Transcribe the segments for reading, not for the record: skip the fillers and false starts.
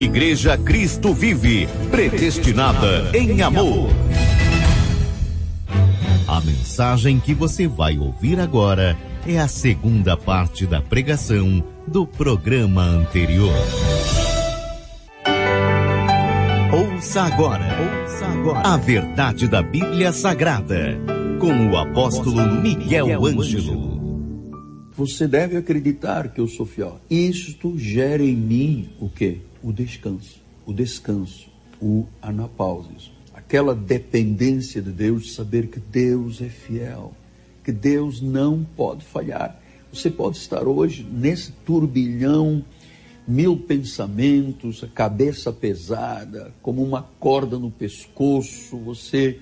Igreja Cristo Vive, predestinada em amor. A mensagem que você vai ouvir agora é a segunda parte da pregação do programa anterior. Ouça agora a verdade da Bíblia Sagrada, com o apóstolo Miguel Ângelo. Você deve acreditar que eu sou fiel. Isto gera em mim o quê? O descanso, o anapausis. Aquela dependência de Deus, saber que Deus é fiel, que Deus não pode falhar. Você pode estar hoje nesse turbilhão, 1000 pensamentos, a cabeça pesada, como uma corda no pescoço, você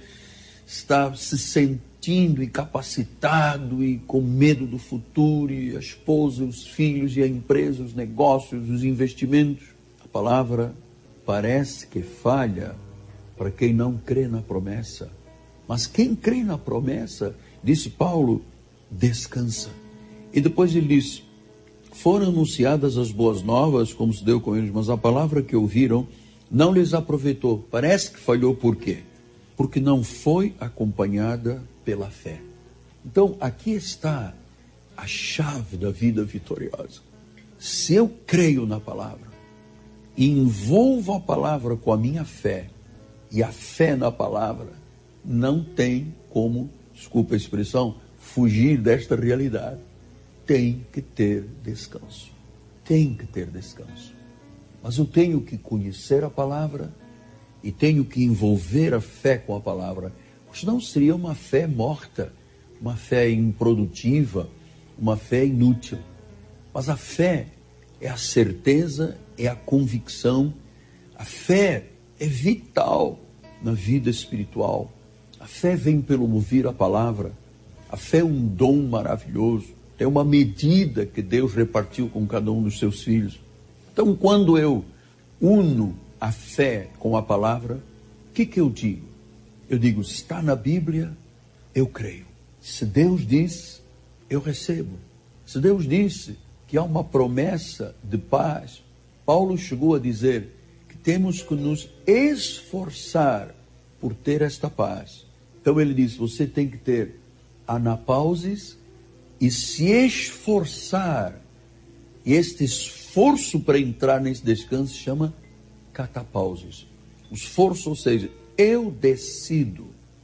está se sentindo incapacitado e com medo do futuro, e a esposa, os filhos, e a empresa, os negócios, os investimentos. A palavra parece que falha para quem não crê na promessa. Mas quem crê na promessa, disse Paulo, descansa. E depois ele disse, foram anunciadas as boas novas, como se deu com eles, mas a palavra que ouviram não lhes aproveitou. Parece que falhou por quê? Porque não foi acompanhada pela fé. Então, aqui está a chave da vida vitoriosa. Se eu creio na palavra, e envolvo a palavra com a minha fé, e a fé na palavra, não tem como, desculpa a expressão, fugir desta realidade. Tem que ter descanso. Tem que ter descanso. Mas eu tenho que conhecer a palavra e tenho que envolver a fé com a palavra. Senão seria uma fé morta, uma fé improdutiva, uma fé inútil. Mas a fé é a certeza, é a convicção. A fé é vital na vida espiritual. A fé vem pelo ouvir a palavra. A fé é um dom maravilhoso. É uma medida que Deus repartiu com cada um dos seus filhos. Então, quando eu uno a fé com a palavra, o que eu digo? Eu digo, está na Bíblia, eu creio. Se Deus diz, eu recebo. Se Deus disse que há uma promessa de paz, Paulo chegou a dizer que temos que nos esforçar por ter esta paz. Então ele diz, você tem que ter anapausis e se esforçar. E este esforço para entrar nesse descanso se chama catapausis. O esforço, ou seja, eu decido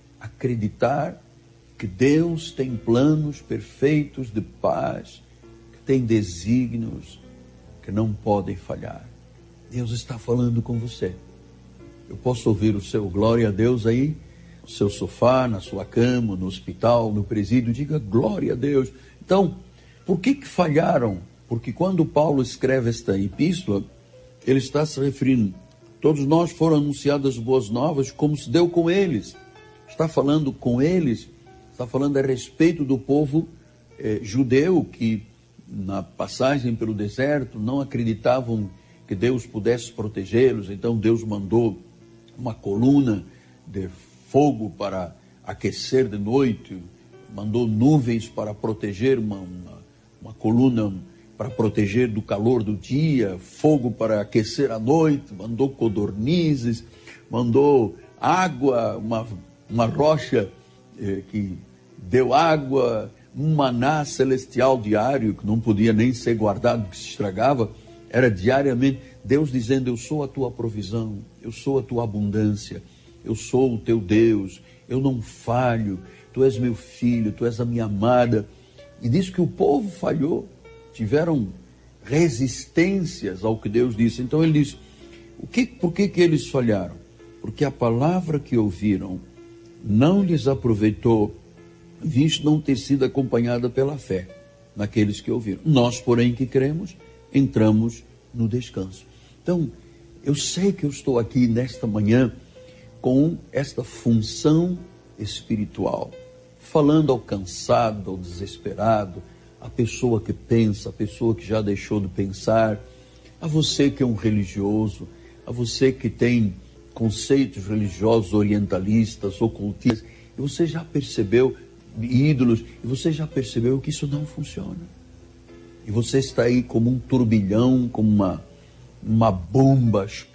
acreditar que Deus tem planos perfeitos de paz, que tem desígnios que não podem falhar. Deus está falando com você. Eu posso ouvir o seu glória a Deus aí, no seu sofá, na sua cama, no hospital, no presídio, diga glória a Deus. Então, por que falharam? Porque quando Paulo escreve esta epístola, ele está se referindo, todos nós foram anunciadas boas novas, como se deu com eles. Está falando com eles, está falando a respeito do povo judeu, que na passagem pelo deserto não acreditavam que Deus pudesse protegê-los, então Deus mandou uma coluna de fogo para aquecer de noite, mandou nuvens para proteger, uma coluna para proteger do calor do dia, fogo para aquecer a noite, mandou codornizes, mandou água, uma rocha que deu água, um maná celestial diário, que não podia nem ser guardado, que se estragava, era diariamente, Deus dizendo, eu sou a tua provisão, eu sou a tua abundância, eu sou o teu Deus, eu não falho, tu és meu filho, tu és a minha amada. E diz que o povo falhou, tiveram resistências ao que Deus disse. Então ele diz, por que eles falharam? Porque a palavra que ouviram não lhes aproveitou, visto não ter sido acompanhada pela fé naqueles que ouviram. Nós, porém, que cremos, entramos no descanso. Então, eu sei que eu estou aqui nesta manhã com esta função espiritual, falando ao cansado, ao desesperado, a pessoa que pensa, a pessoa que já deixou de pensar, a você que é um religioso, a você que tem conceitos religiosos orientalistas, ocultistas, e você já percebeu, ídolos, e você já percebeu que isso não funciona. E você está aí como um turbilhão, como uma bomba